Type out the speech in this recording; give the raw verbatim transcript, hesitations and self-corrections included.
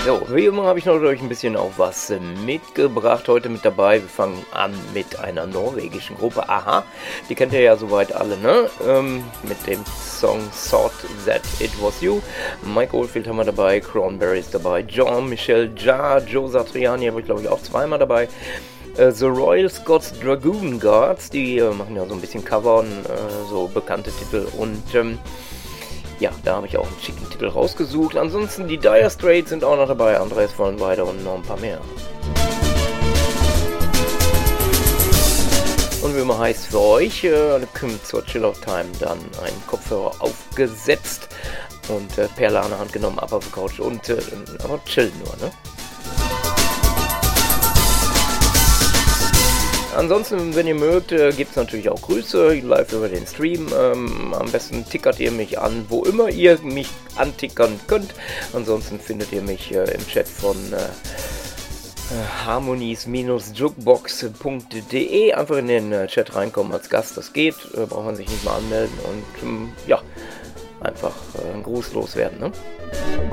So, wie immer habe ich noch euch ein bisschen auch was äh, mitgebracht heute mit dabei. Wir fangen an mit einer norwegischen Gruppe, Aha, die kennt ihr ja soweit alle, ne? Ähm, mit dem Song Thought That It Was You. Mike Oldfield haben wir dabei, Cranberries dabei, Jean-Michel Jarre, Joe Satriani habe ich glaube ich auch zweimal dabei. Uh, The Royal Scots Dragoon Guards, die uh, machen ja so ein bisschen Covern, uh, so bekannte Titel und ähm, ja, da habe ich auch einen schicken Titel rausgesucht. Ansonsten die Dire Straits sind auch noch dabei, Andreas von Weiter und noch ein paar mehr. Und wie immer heißt für euch, äh, kommt zur Chill-Out-Time dann einen Kopfhörer aufgesetzt und äh, Perle an der Hand genommen, ab auf die Couch und äh, aber chillen nur, ne? Ansonsten, wenn ihr mögt, äh, gibt es natürlich auch Grüße live über den Stream. Ähm, am besten tickert ihr mich an, wo immer ihr mich antickern könnt. Ansonsten findet ihr mich äh, im Chat von äh, harmonies jukebox punkt de. Einfach in den äh, Chat reinkommen als Gast, das geht. Äh, braucht man sich nicht mal anmelden und ähm, ja, einfach äh, einen Gruß loswerden, ne?